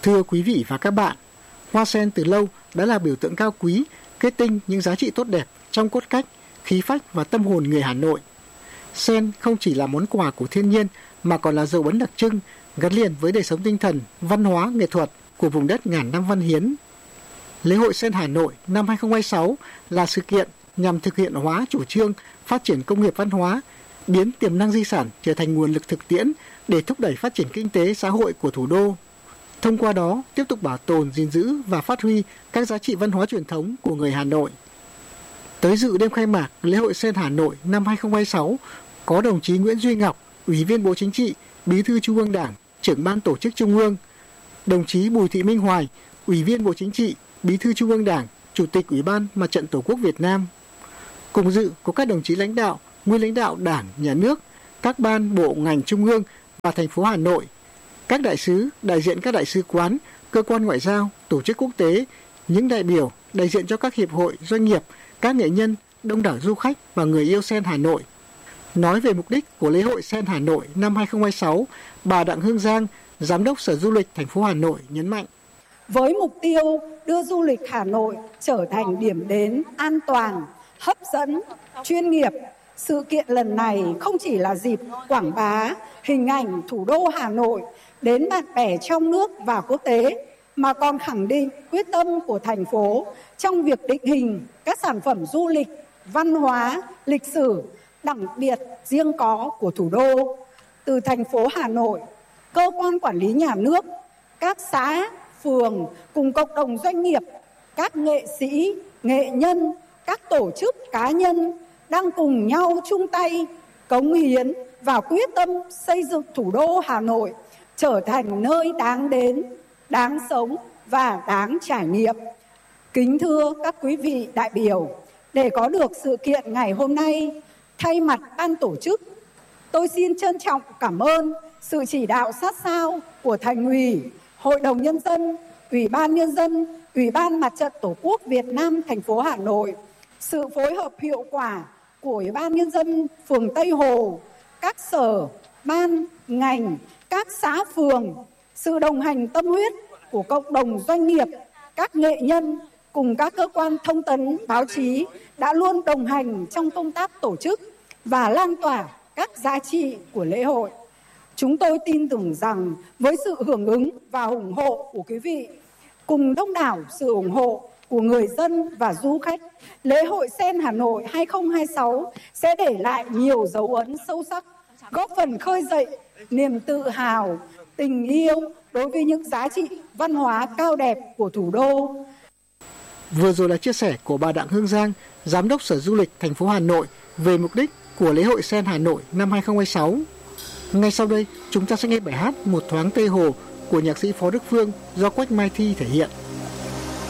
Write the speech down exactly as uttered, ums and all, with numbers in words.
Thưa quý vị và các bạn, hoa sen từ lâu đã là biểu tượng cao quý, kết tinh những giá trị tốt đẹp trong cốt cách, khí phách và tâm hồn người Hà Nội. Sen không chỉ là món quà của thiên nhiên mà còn là dấu ấn đặc trưng gắn liền với đời sống tinh thần, văn hóa, nghệ thuật của vùng đất ngàn năm văn hiến. Lễ hội Sen Hà Nội năm hai không hai sáu là sự kiện nhằm thực hiện hóa chủ trương phát triển công nghiệp văn hóa, biến tiềm năng di sản trở thành nguồn lực thực tiễn để thúc đẩy phát triển kinh tế xã hội của thủ đô. Thông qua đó, tiếp tục bảo tồn, gìn giữ và phát huy các giá trị văn hóa truyền thống của người Hà Nội. Tới dự đêm khai mạc lễ hội Sen Hà Nội năm hai không hai sáu có đồng chí Nguyễn Duy Ngọc, Ủy viên Bộ Chính trị, Bí thư Trung ương Đảng, Trưởng ban Tổ chức Trung ương, đồng chí Bùi Thị Minh Hoài, Ủy viên Bộ Chính trị, Bí thư Trung ương Đảng, Chủ tịch Ủy ban Mặt trận Tổ quốc Việt Nam. Cùng dự có các đồng chí lãnh đạo, nguyên lãnh đạo Đảng, Nhà nước, các ban, bộ, ngành Trung ương và thành phố Hà Nội, các đại sứ, đại diện các đại sứ quán, cơ quan ngoại giao, tổ chức quốc tế, những đại biểu, đại diện cho các hiệp hội, doanh nghiệp, các nghệ nhân, đông đảo du khách và người yêu sen Hà Nội. Nói về mục đích của lễ hội Sen Hà Nội năm hai không hai sáu, bà Đặng Hương Giang, Giám đốc Sở Du lịch thành phố Hà Nội nhấn mạnh. Với mục tiêu đưa du lịch Hà Nội trở thành điểm đến an toàn, hấp dẫn, chuyên nghiệp, sự kiện lần này không chỉ là dịp quảng bá hình ảnh thủ đô Hà Nội đến bạn bè trong nước và quốc tế, mà còn khẳng định quyết tâm của thành phố trong việc định hình các sản phẩm du lịch, văn hóa, lịch sử đặc biệt riêng có của thủ đô. Từ thành phố Hà Nội, cơ quan quản lý nhà nước, các xã, phường cùng cộng đồng doanh nghiệp, các nghệ sĩ, nghệ nhân, các tổ chức cá nhân đang cùng nhau chung tay cống hiến và quyết tâm xây dựng thủ đô Hà Nội trở thành nơi đáng đến, đáng sống và đáng trải nghiệm. Kính thưa các quý vị đại biểu, để có được sự kiện ngày hôm nay, thay mặt ban tổ chức, tôi xin trân trọng cảm ơn sự chỉ đạo sát sao của Thành ủy, Hội đồng Nhân dân, Ủy ban Nhân dân, Ủy ban Mặt trận Tổ quốc Việt Nam thành phố Hà Nội, sự phối hợp hiệu quả của Ủy ban Nhân dân phường Tây Hồ, các sở, ban, ngành, các xã phường, sự đồng hành tâm huyết của cộng đồng doanh nghiệp, các nghệ nhân cùng các cơ quan thông tấn, báo chí đã luôn đồng hành trong công tác tổ chức và lan tỏa các giá trị của lễ hội. Chúng tôi tin tưởng rằng với sự hưởng ứng và ủng hộ của quý vị, cùng đông đảo sự ủng hộ của người dân và du khách, lễ hội Sen Hà Nội hai không hai sáu sẽ để lại nhiều dấu ấn sâu sắc, góp phần khơi dậy niềm tự hào, tình yêu đối với những giá trị văn hóa cao đẹp của thủ đô. Vừa rồi là chia sẻ của bà Đặng Hương Giang, Giám đốc Sở Du lịch thành phố Hà Nội về mục đích của lễ hội Sen Hà Nội năm hai không hai sáu. Ngay sau đây, chúng ta sẽ nghe bài hát Một thoáng Tây Hồ của nhạc sĩ Phó Đức Phương do Quách Mai Thi thể hiện.